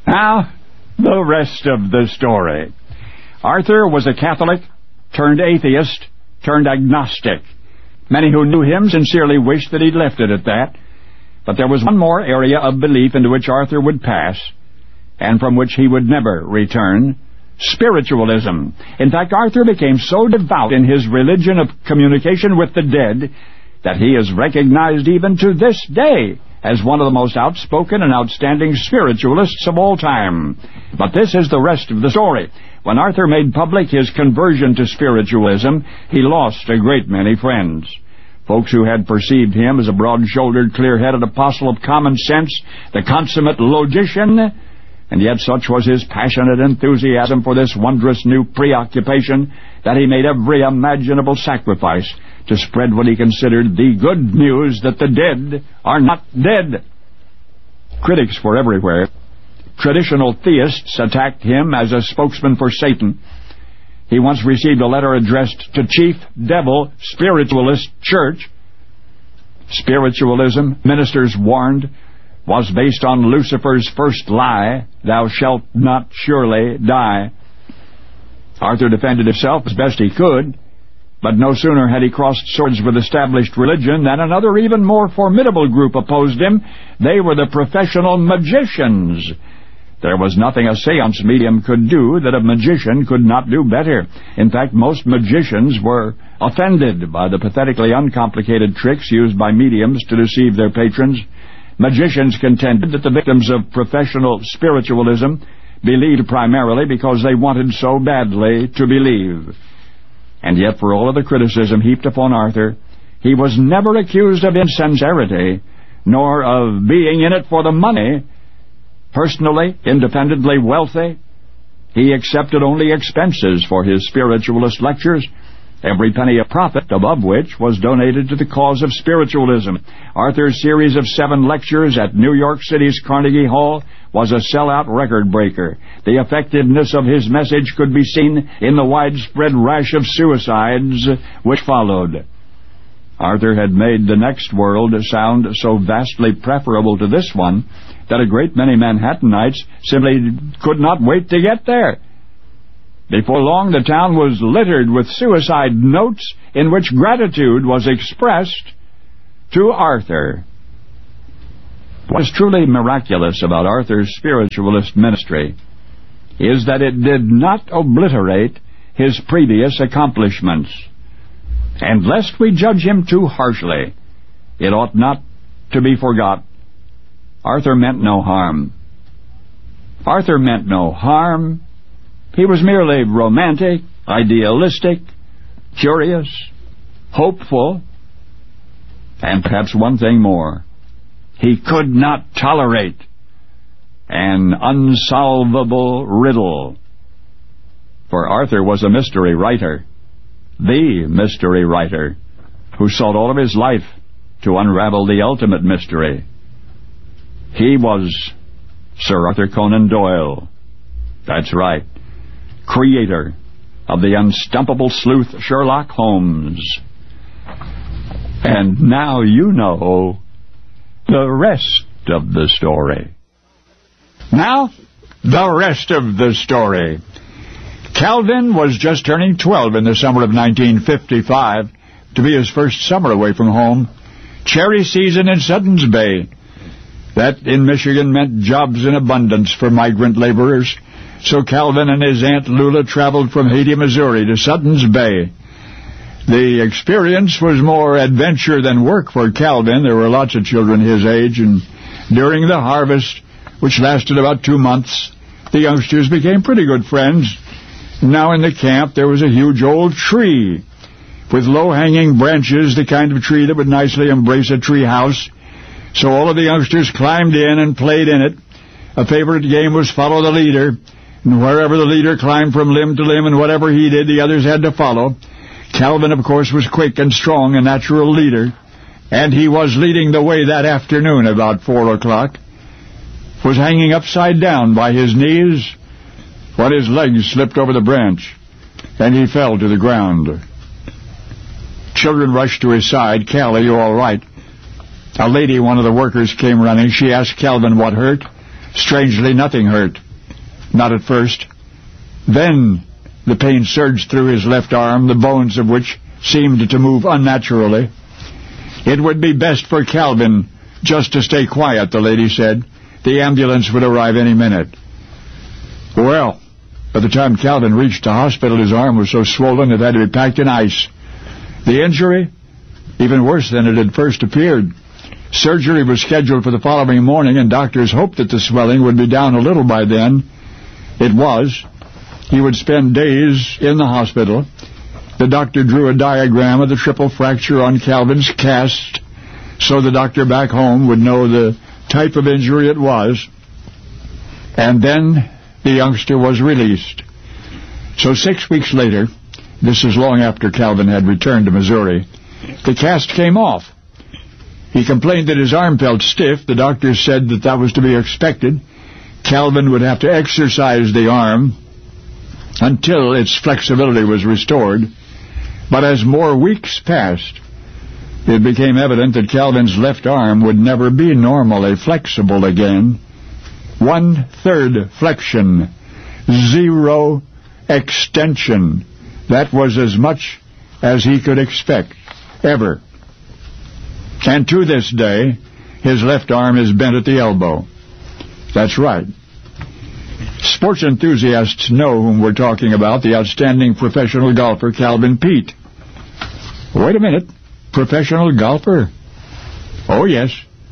Now, the rest of the story. Arthur was a Catholic, turned atheist, turned agnostic. Many who knew him sincerely wished that he'd left it at that. But there was one more area of belief into which Arthur would pass, and from which he would never return: spiritualism. In fact, Arthur became so devout in his religion of communication with the dead that he is recognized even to this day as one of the most outspoken and outstanding spiritualists of all time. But this is the rest of the story. When Arthur made public his conversion to spiritualism, he lost a great many friends. Folks who had perceived him as a broad-shouldered, clear-headed apostle of common sense, the consummate logician, and yet such was his passionate enthusiasm for this wondrous new preoccupation that he made every imaginable sacrifice to spread what he considered the good news that the dead are not dead. Critics were everywhere. Traditional theists attacked him as a spokesman for Satan. He once received a letter addressed to Chief Devil Spiritualist Church. Spiritualism, ministers warned, was based on Lucifer's first lie, "Thou shalt not surely die." Arthur defended himself as best he could, but no sooner had he crossed swords with established religion than another even more formidable group opposed him. They were the professional magicians. There was nothing a seance medium could do that a magician could not do better. In fact, most magicians were offended by the pathetically uncomplicated tricks used by mediums to deceive their patrons. Magicians contended that the victims of professional spiritualism believed primarily because they wanted so badly to believe. And yet, for all of the criticism heaped upon Arthur, he was never accused of insincerity, nor of being in it for the money. Personally, independently wealthy, he accepted only expenses for his spiritualist lectures, every penny of profit above which was donated to the cause of spiritualism. Arthur's series of 7 lectures at New York City's Carnegie Hall was a sellout record breaker. The effectiveness of his message could be seen in the widespread rash of suicides which followed. Arthur had made the next world sound so vastly preferable to this one that a great many Manhattanites simply could not wait to get there. Before long, the town was littered with suicide notes in which gratitude was expressed to Arthur. What is truly miraculous about Arthur's spiritualist ministry is that it did not obliterate his previous accomplishments. And lest we judge him too harshly, it ought not to be forgot, Arthur meant no harm. Arthur meant no harm. He was merely romantic, idealistic, curious, hopeful, and perhaps one thing more. He could not tolerate an unsolvable riddle. For Arthur was a mystery writer, the mystery writer, who sought all of his life to unravel the ultimate mystery. He was Sir Arthur Conan Doyle. That's right, creator of the unstumpable sleuth Sherlock Holmes. And now you know the rest of the story. Now, the rest of the story. Calvin was just turning 12 in the summer of 1955, to be his first summer away from home. Cherry season in Suttons Bay. That in Michigan meant jobs in abundance for migrant laborers. So Calvin and his Aunt Lula traveled from Haiti, Missouri to Suttons Bay. The experience was more adventure than work for Calvin. There were lots of children his age, and during the harvest, which lasted about 2 months, the youngsters became pretty good friends. Now in the camp there was a huge old tree with low-hanging branches, the kind of tree that would nicely embrace a tree house. So all of the youngsters climbed in and played in it. A favorite game was follow the leader, and wherever the leader climbed from limb to limb and whatever he did, the others had to follow. Calvin, of course, was quick and strong, a natural leader, and he was leading the way that afternoon about 4 o'clock. Was hanging upside down by his knees when his legs slipped over the branch, and he fell to the ground. Children rushed to his side. "Cal, are you all right?" A lady, one of the workers, came running. She asked Calvin what hurt. Strangely, nothing hurt. Not at first. Then the pain surged through his left arm, the bones of which seemed to move unnaturally. It would be best for Calvin just to stay quiet, the lady said. The ambulance would arrive any minute. Well, by the time Calvin reached the hospital, his arm was so swollen it had to be packed in ice. The injury? Even worse than it had first appeared. Surgery was scheduled for the following morning, and doctors hoped that the swelling would be down a little by then. It was. He would spend days in the hospital. The doctor drew a diagram of the triple fracture on Calvin's cast, so the doctor back home would know the type of injury it was. And then the youngster was released. So 6 weeks later, this is long after Calvin had returned to Missouri, the cast came off. He complained that his arm felt stiff. The doctor said that was to be expected. Calvin would have to exercise the arm until its flexibility was restored. But as more weeks passed, it became evident that Calvin's left arm would never be normally flexible again. 1/3 flexion, 0 extension. That was as much as he could expect, ever. And to this day, his left arm is bent at the elbow. That's right. Sports enthusiasts know whom we're talking about, the outstanding professional golfer Calvin Peete. Wait a minute. Professional golfer? Oh, yes.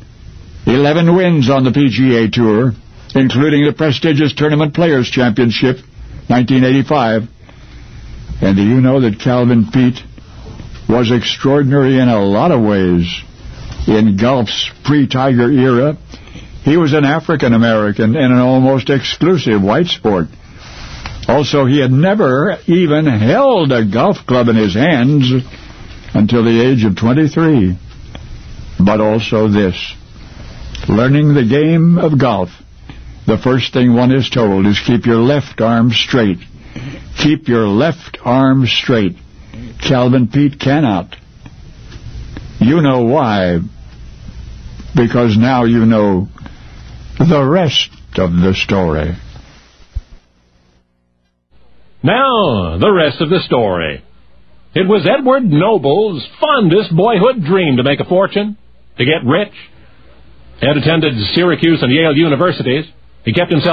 11 wins on the PGA Tour, including the prestigious Tournament Players Championship, 1985. And do you know that Calvin Peete was extraordinary in a lot of ways? In golf's pre-Tiger era, he was an African-American in an almost exclusive white sport. Also, he had never even held a golf club in his hands until the age of 23. But also this: learning the game of golf, the first thing one is told is keep your left arm straight. Keep your left arm straight. Calvin Peete cannot. You know why. Because now you know the rest of the story. Now, the rest of the story. It was Edward Noble's fondest boyhood dream to make a fortune, to get rich. Ed attended Syracuse and Yale universities. He kept himself